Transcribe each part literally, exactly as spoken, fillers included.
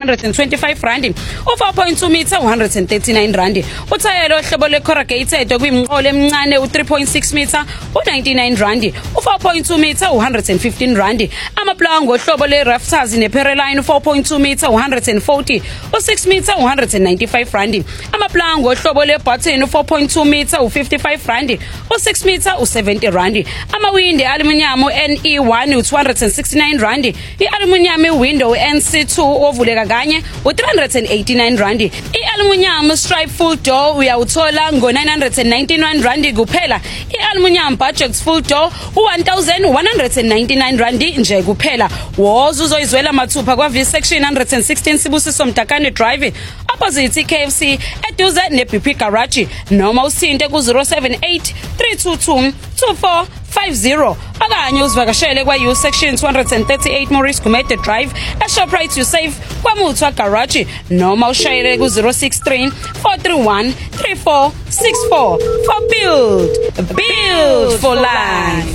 hundred twenty-five rand, u four point two meter one hundred thirty-nine rand. Uthayelo ohlobo le corrugated okuyimqolo emncane u three point six meter u ninety-nine rand, u four point two meter one hundred fifteen rand. Amaplango ohlobo le rafters ne Pereline four point two meter one hundred forty, u six meter one hundred ninety-five rand. Amaplango ohlobo le button four point two meter u fifty-five rand, u six meter u seventy rand. Amawindi aluminium N E one u two hundred sixty-nine rand. I-aluminium window N C two ovuleka kanye u three hundred eighty-nine rand. I-aluminium stripe full door uyawuthola ngo nine hundred ninety-nine rand kuphela. I-aluminium budget full door u one thousand one hundred ninety-nine rand nje kuphela. Woza uzoyizwela mathupha kwa V section one hundred sixteen Sibusiso Mtakane Drive opposite K F C eduze ne B P Garage, noma usinte ku zero seven eight three two two two four five zero. Okanye uzivakashele kwa U section two hundred thirty-eight Maurice Gumede Drive e Shoprite you save kwa Muthwa Garage, noma ushayele ku zero six three four three one three four six four for build build for life.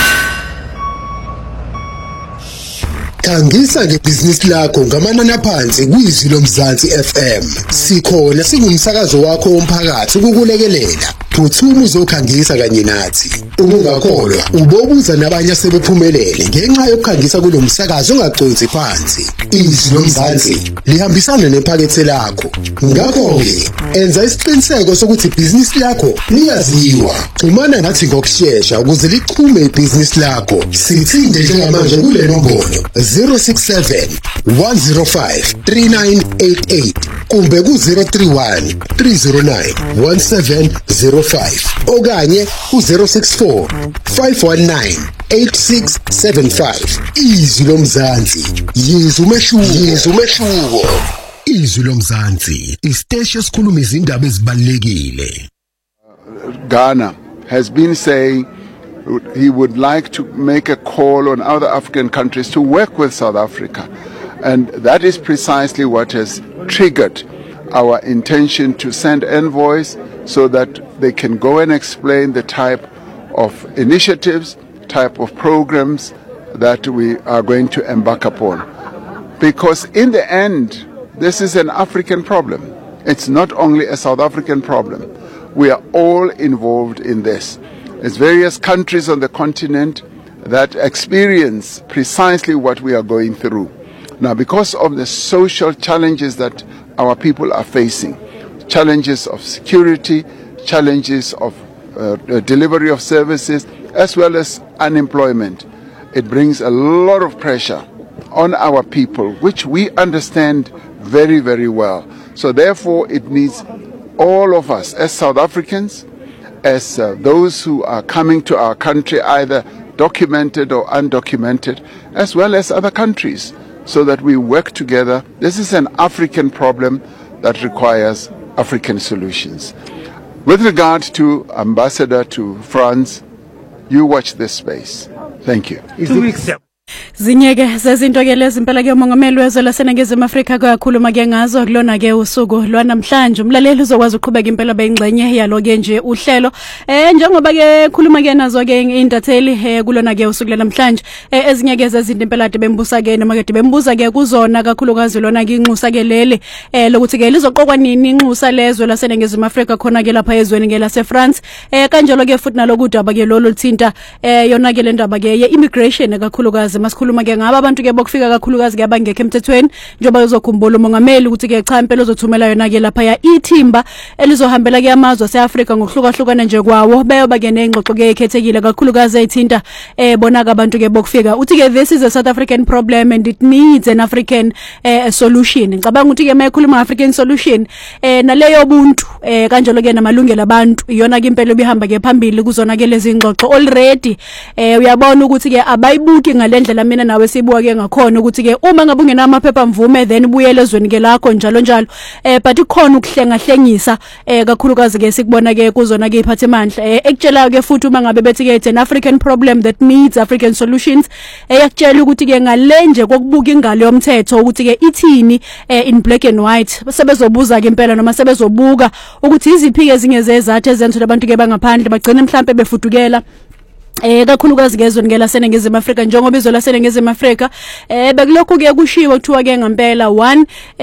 Khangisa ngebhizinisi lakho ngamanani aphansi kwizwi loMzansi F M. Sikhona singumsakazo wakho womphakathi ukukulekelela. Phuthuma uzokhangisa kanye nathi. Ungakholwa ubobuza nabanye asebephumelele ngenxa yokukhangisa kulomsakazo ongagconsi phansi. Izwi loMzansi lihambisana nephakethe lakho. Ngakho ke enza isiqiniseko sokuthi ibhizinisi lakho liyaziwa. Xhumana nathi ngokusheshsha ukuze lichume ibhizinisi lakho. Sithinde njengamanje kule nombolo zero six seven one zero five three nine eight eight kumbe ku zero three one three zero nine one seven zero five okanye ku zero six four five one nine eight six seven five. Izwi loMzansi, yizwa umehluko, yizwa umehluko. Izwi loMzansi, isiteshi esikhuluma izindaba ezibalulekile. Ghana has been saying he would like to make a call on other African countries to work with South Africa. And that is precisely what has triggered our intention to send envoys so that they can go and explain the type of initiatives, type of programs that we are going to embark upon. Because in the end, this is an African problem. It's not only a South African problem. We are all involved in this. There's various countries on the continent that experience precisely what we are going through. Now, because of the social challenges that our people are facing, challenges of security, challenges of uh, delivery of services, as well as unemployment, it brings a lot of pressure on our people, which we understand very, very well. So therefore, it needs all of us as South Africans, as uh, those who are coming to our country, either documented or undocumented, as well as other countries, so that we work together. This is an African problem that requires African solutions. With regard to Ambassador to France, you watch this space. Thank you. Two weeks ago. Zinyeke zezinto ke lezi impela ke umongameli wezwe laseNingizimu Afrika kwakhuluma ke ngazo kulona ke usuku lwanamhlanje. Umlaleli uzokwazi ukuqhubeka impela beyingxenye yalo ke nje uhlelo eh njengoba ke khuluma ke nazo ke intatheli eh kulona ke usuku lwanamhlanje eh ezinye ke zezinto impela ade bembusa ke noma ke bembuza ke kuzona kakhulukazi lona ke inxusa ke leli eh lokuthi ke lizoqokwa nini inxusa lezwe laseNingizimu Afrika khona ke lapha ezweni ke lase France eh kanjalo ke futhi nalokudaba ke lolo lithinta eh yona ke le ndaba ke ye immigration kakhulukazi masikhuluma ke ngaba abantu ke bokufika kakhulukazi ke abangekho emthethweni njengoba uzokhumbula umongameli ukuthi ke cha impela uzothumela yona ke lapha ya ithimba elizohambela ke amazwe aseAfrika ngokuhlukahlukana nje kwawo beyoba ke nengxoxo ke ekhethekile kakhulukazi ethinta eh bonaka abantu ke bokufika uthi ke this is a South African problem and it needs an African eh, solution. Ngicabanga ukuthi ke mayikhuluma African solution eh naleyo buntu eh kanjalo ke namalungelo abantu iyona ke impela ebihamba ke phambili kuzona ke lezi ngxoxo already eh uyabona ukuthi ke abayibuki ngalendlela mina nawe sibuka ke ngakhona ukuthi ke uma ngabe ungena amaphepha mvume then buyele ezweni ke lakho njalo njalo eh but ikhona ukuhlenga hlengisa eh kakhulukazi ke sikubona ke kuzona ke iphathimandla eh ekutshela ke futhi uma ngabe bethi ke it's an African problem that needs African solutions eh yakutshela ukuthi ke ngalenje kokubuka ingalo yomthetho ukuthi ke ithini eh in black and white sebezobuza ke impela noma sebezobuka ukuthi iziphi ke ezinye zezathu ezenza abantu ke bangaphandle bagcine mhlambe befudukela eh kakhulukazi ke ezweni laseNingizimu Afrika njengoba izwe laseNingizimu Afrika eh bekulokhu ke kushiwo kuthiwa ke ngempela one